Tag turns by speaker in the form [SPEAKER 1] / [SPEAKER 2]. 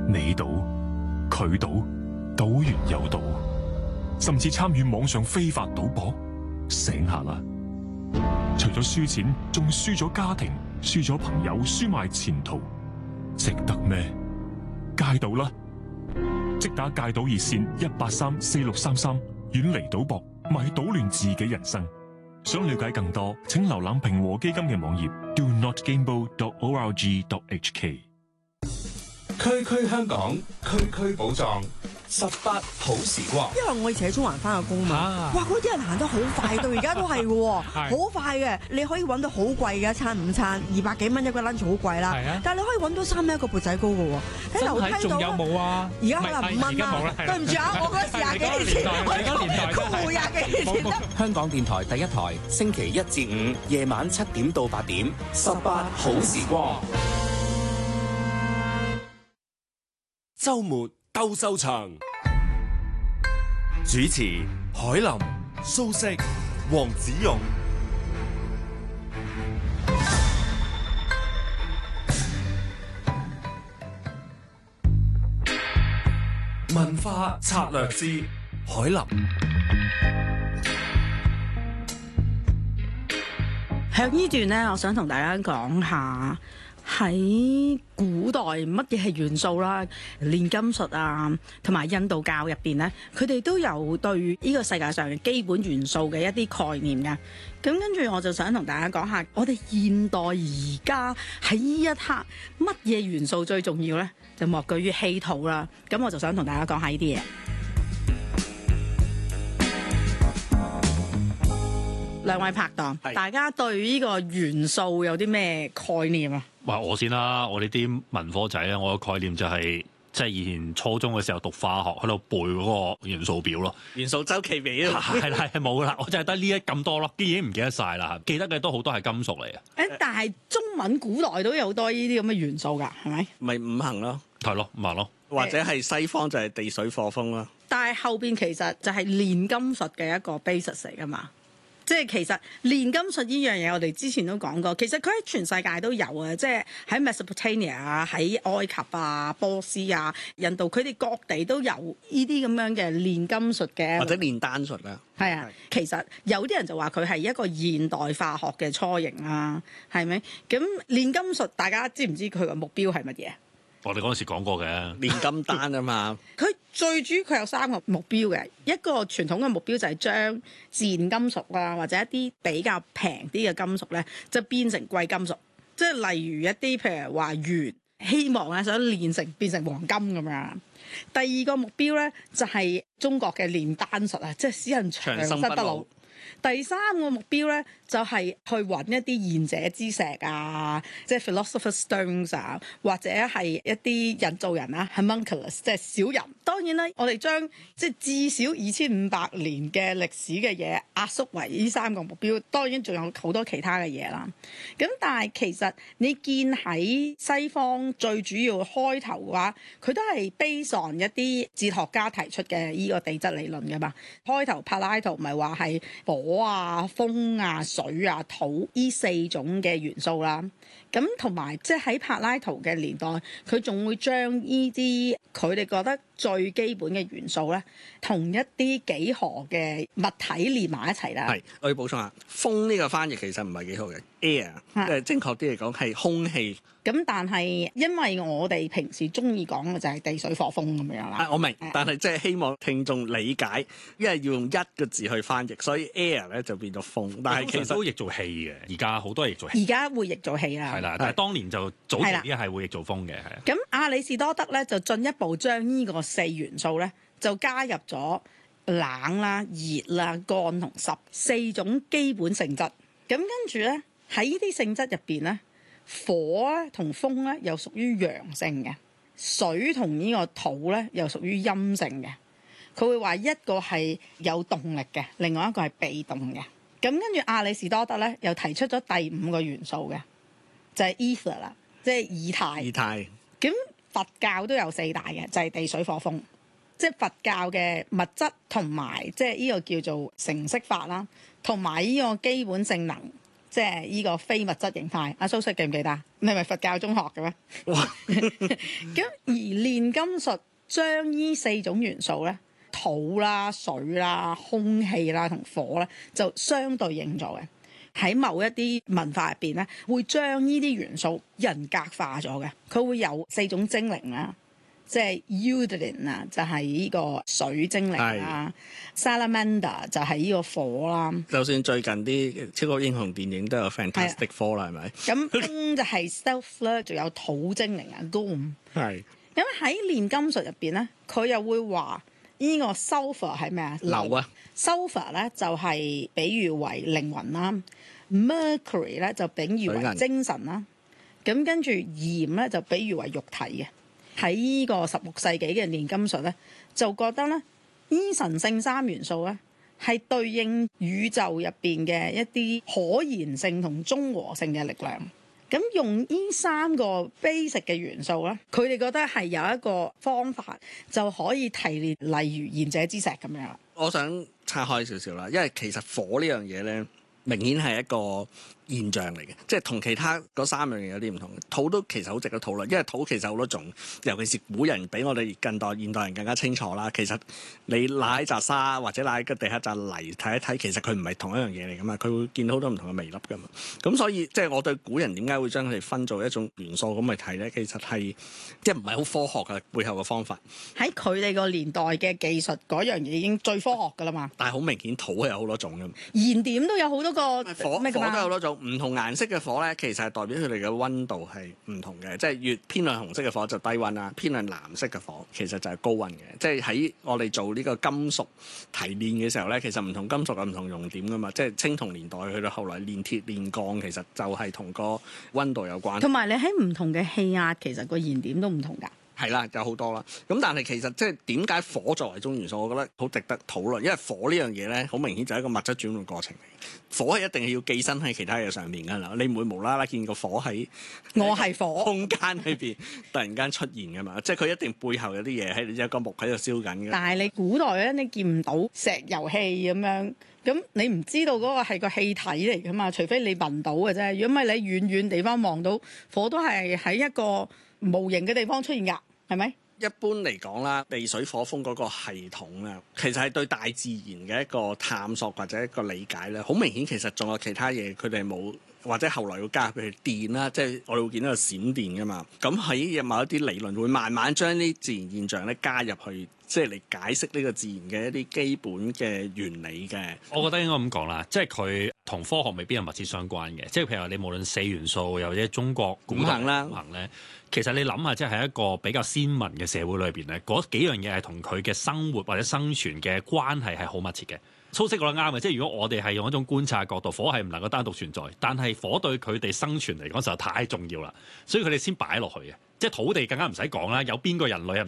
[SPEAKER 1] 你賭佢賭，賭完又賭，甚至參與網上非法賭博，醒下啦！除咗輸錢，仲輸咗家庭，輸咗朋友，輸埋前途，值得咩？戒賭啦！即打戒賭熱線1834633，遠離賭博，咪搗亂自己人生。想了解更多，請瀏覽平和基金嘅網頁 donotgamble.org.hk。
[SPEAKER 2] 區區香港，區區寶藏，18好時光。
[SPEAKER 3] 因為我以前喺中環翻個工嘛，哇！嗰啲人行得好快，到而家都係嘅，好快嘅。你可以揾到好貴嘅一餐午餐，200幾蚊一個 lunch 好貴啦。但係你可以揾到3蚊一個缽仔糕嘅喎。喺樓梯度
[SPEAKER 4] 仲有冇啊？
[SPEAKER 3] 而家可能5蚊啦。對唔住啊，我嗰時廿幾年前，我公戶廿幾年前啦。
[SPEAKER 2] 香港電台第一台，星期1至5夜晚7點到8點，18好時光。周末鬥獸場，主持海林、蘇軾、黃子勇。文化策略師海林。
[SPEAKER 5] 喺呢段呢，我想同大家講下喺古代乜嘢係元素啦，煉金術啊，同埋印度教入邊呢，佢哋都有對呢個世界上嘅基本元素嘅一啲概念嘅。咁跟住我就想同大家講下，我哋現代而家喺呢一刻乜嘢元素最重要呢？就莫過於稀土啦。咁我就想同大家講下呢啲嘢。兩位拍檔，大家對呢個元素有啲咩概念啊？
[SPEAKER 4] 話我先啦，我呢啲文科仔咧，我嘅概念就係即係以前初中嘅時候讀化學，喺度背嗰個元素表咯，
[SPEAKER 6] 元素周期表
[SPEAKER 4] 係冇啦，我就係得呢一咁多咯，已經唔記得晒啦，記得嘅都好多係金屬嚟嘅。
[SPEAKER 5] 但係中文古代都有好多呢啲咁嘅元素㗎，係咪？
[SPEAKER 6] 咪五行咯，
[SPEAKER 4] 係咯，五行咯，
[SPEAKER 6] 或者係西方就係地水火風咯。
[SPEAKER 5] 但係後邊其實就係煉金術嘅一個 basis 嚟㗎嘛。即係其實煉金術呢樣嘢，我哋之前都講過。其實佢喺全世界都有啊，即係喺 Mesopotamia 啊、喺埃及啊、波斯啊、印度，佢哋各地都有呢啲咁樣嘅煉金術嘅，
[SPEAKER 6] 或者煉丹術啊。
[SPEAKER 5] 係啊，其實有啲人就話佢係一個現代化學嘅雛形啊，係咪？咁煉金術大家知唔知佢個目標係乜嘢？
[SPEAKER 4] 我哋嗰陣時講過嘅
[SPEAKER 6] 煉金丹啊嘛。
[SPEAKER 5] 佢最主要佢有3個目標嘅，一個傳統嘅目標就係將自然金屬啊，或者一啲比較平啲嘅金屬咧，就變成貴金屬，即係例如一啲譬如話鉛，希望啊想煉成變成黃金咁樣。第二個目標咧就係中國嘅煉丹術啊，即係使人長生不老。第3個目標咧就係去揾一啲賢者之石啊，即係 philosopher's stones 啊，或者係一啲人造人啊 homunculus 即係小人。當然啦，我哋將即係至少2500年嘅歷史嘅嘢壓縮為呢3個目標，當然仲有好多其他嘅嘢啦。咁但係其實你見喺西方最主要開頭嘅話，佢都係 based on 一啲哲學家提出嘅呢個地質理論㗎嘛。開頭柏拉圖咪話係火啊、風啊、水啊、土呢4種嘅元素啦。咁同埋即係喺柏拉圖嘅年代，佢仲會將呢啲佢哋覺得最基本嘅元素咧，同一啲幾何嘅物體連埋一齊啦。
[SPEAKER 6] 係，我要補充下，風呢個翻譯其實唔係幾好嘅 ，air， 即係正確啲嚟講係空氣。
[SPEAKER 5] 咁但係因為我哋平時中意講嘅就係地水火風咁樣啦。
[SPEAKER 6] 我明，但係即係希望聽眾理解，因為要用一個字去翻譯，所以 air 咧就變咗風。但係其實
[SPEAKER 4] 都譯做氣嘅，而家好多譯做氣。
[SPEAKER 5] 而家會譯做氣啦。
[SPEAKER 4] 係啦，但係當年就早期啲係會譯做風嘅，係啊。
[SPEAKER 5] 咁亞里士多德咧就進一步將呢個4元素咧就加入咗冷啦、熱啦、乾同濕4種基本性質。咁跟住咧喺呢啲性質入邊咧，火咧同風咧又屬於陽性嘅，水同呢個土咧又屬於陰性嘅。佢會話一個係有動力嘅，另外一個係被動嘅。咁跟住亞里士多德咧又提出咗第5個元素嘅，就係 ether 啦，即係以太。
[SPEAKER 6] 以太。
[SPEAKER 5] 咁佛教都有4大嘅，就係地水火風。即係佛教嘅物質同埋即係呢個叫做成色法啦，同埋呢個基本性能即係呢個非物質形態。阿蘇軾記唔記得？你係咪佛教中學嘅咩？咁而煉金術將呢4種元素咧，土啦、水啦、空氣啦同火咧，就相對應咗嘅。喺某一啲文化入邊咧，會將呢啲元素人格化咗嘅。佢會有4種精靈啦，即係 Yulin 啊，就係呢個水精靈啦；Salamander 就係呢個火啦。
[SPEAKER 6] 就算最近啲超級英雄電影都有 Fantastic Four 啦，係咪？
[SPEAKER 5] 咁風就係 Stealth 啦，仲有土精靈啊 Gloom。
[SPEAKER 6] 係。
[SPEAKER 5] 咁喺煉金術入邊咧，佢又會話呢個 Sulphur 係咩啊？
[SPEAKER 6] 硫啊。
[SPEAKER 5] Sulphur 咧就係比喻為靈魂啦。Mercury 咧就比喻為精神啦，咁跟住鹽咧就比喻為肉體嘅。喺呢個16世紀嘅煉金術咧，就覺得咧呢神聖3元素咧係對應宇宙入邊嘅一啲可燃性同中和性嘅力量。咁用呢3個 basic 嘅元素咧，佢哋覺得係有一個方法就可以提煉，例如賢者之石咁樣。
[SPEAKER 6] 我想拆開少少啦，因為其實火呢樣嘢咧，明顯係一個現象嚟嘅，即係同其他嗰3樣嘢有啲唔同。土都其實好值得討論，因為土其實好多種，尤其是古人比我哋近代現代人更加清楚啦。其實你揦起紮沙或者揦起個地下紮泥睇一睇，其實佢唔係同一樣嘢嚟噶嘛，佢會見到好多唔同嘅微粒噶嘛。咁所以即係我對古人點解會將佢哋分做一種元素咁去睇咧，其實係即係唔係好科學嘅背後嘅方法。
[SPEAKER 5] 喺佢哋個年代嘅技術嗰樣嘢已經最科學噶啦嘛。
[SPEAKER 6] 但係好明顯土係有好多種噶嘛，
[SPEAKER 5] 燃點都有好多個
[SPEAKER 6] 火都有好多種。唔同顏色嘅火咧，其實係代表佢哋嘅溫度係唔同嘅，即係越偏向紅色嘅火就低溫啦，偏向藍色嘅火其實就係高溫嘅。即係喺我哋做呢個金屬提煉嘅時候咧，其實唔同金屬有唔同熔點噶嘛，即係青銅年代去到後來煉鐵煉鋼，其實就係同個溫度有關。
[SPEAKER 5] 同埋你喺唔同嘅氣壓，其實個燃點都唔同㗎。
[SPEAKER 6] 係啦，有好多啦。咁但係其實即係點解火作為中元素，我覺得好值得討論。因為火呢樣嘢咧，好明顯就係一個物質轉換過程嚟。火係一定係要寄生喺其他嘢上面㗎啦。你唔會無啦啦見個火喺
[SPEAKER 5] 我係火
[SPEAKER 6] 空間裏邊突然間出現㗎嘛。即係佢一定背後有啲嘢喺有個木喺度燒緊嘅。
[SPEAKER 5] 但係你古代咧，你見唔到石油氣咁樣，咁你唔知道嗰個係個氣體嚟㗎嘛？除非你聞到嘅啫。如果唔係你遠遠地方望到火，都係喺一個無形嘅地方出現㗎。係咪？
[SPEAKER 6] 一般嚟講啦，地水火風嗰個系統啊，其實係對大自然嘅一個探索或者一個理解咧。好明顯，其實仲有其他嘢佢哋冇，或者後來要加入譬如電啦，即係我哋會見到有閃電㗎嘛。咁喺某一啲理論會慢慢將啲自然現象咧加入去，即係嚟解釋呢個自然嘅一啲基本嘅原理嘅。
[SPEAKER 4] 我覺得應該咁講啦，即係佢同科學未必有密切相關嘅。即係譬如話你無論4元素又或者中國古代五行咧，其實你諗下，即係喺一個比較先民嘅社會裏邊咧，嗰幾樣嘢係同佢嘅生活或者生存嘅關係係好密切嘅。蘇軾講得啱嘅，即係如果我哋係用一種觀察角度，火係唔能夠單獨存在，但係火對佢哋生存嚟講實在太重要啦，所以佢哋先擺落去嘅。即係土地更加唔使講啦，有邊個人類係